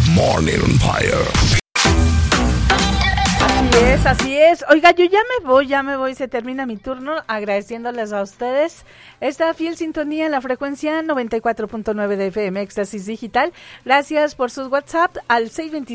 Morning on Fire. Así es. Oiga, yo ya me voy, se termina mi turno, agradeciéndoles a ustedes esta fiel sintonía en la frecuencia 94.9 de FM Éxtasis Digital. Gracias por sus WhatsApp al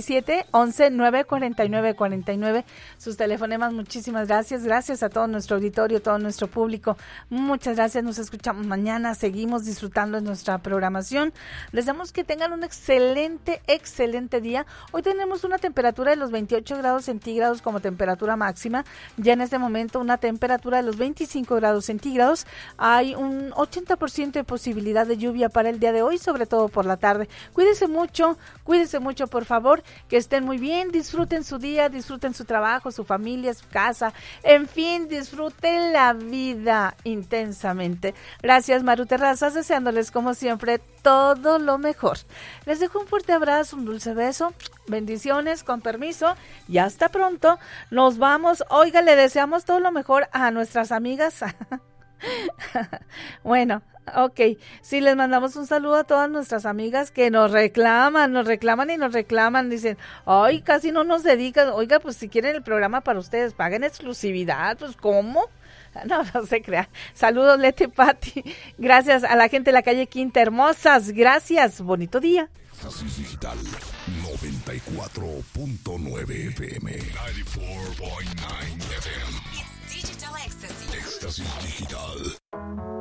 627-11-949-49. Sus telefonemas, muchísimas gracias. Gracias a todo nuestro auditorio, todo nuestro público. Muchas gracias, nos escuchamos mañana, seguimos disfrutando de nuestra programación. Les damos que tengan un excelente día. Hoy tenemos una temperatura de los 28 grados centígrados como temperatura máxima, ya en este momento una temperatura de los 25 grados centígrados, hay un 80% de posibilidad de lluvia para el día de hoy, sobre todo por la tarde. Cuídense mucho por favor, que estén muy bien, disfruten su día, disfruten su trabajo, su familia, su casa, en fin, disfruten la vida intensamente. Gracias, Maru Terrazas, deseándoles como siempre todo lo mejor. Les dejo un fuerte abrazo, un dulce beso, bendiciones, con permiso, y hasta pronto. Nos vamos. Oiga, le deseamos todo lo mejor a nuestras amigas. Bueno, ok. Sí, les mandamos un saludo a todas nuestras amigas que nos reclaman. Dicen, ay, casi no nos dedican. Oiga, pues si quieren el programa para ustedes, paguen exclusividad. Pues, ¿cómo? No se crea. Saludos, Leti, Pati. Gracias a la gente de la calle Quinta, hermosas. Gracias. Bonito día. Éxtasis Digital 94.9 FM. 94.9 FM. It's digital ecstasy. Éxtasis Digital.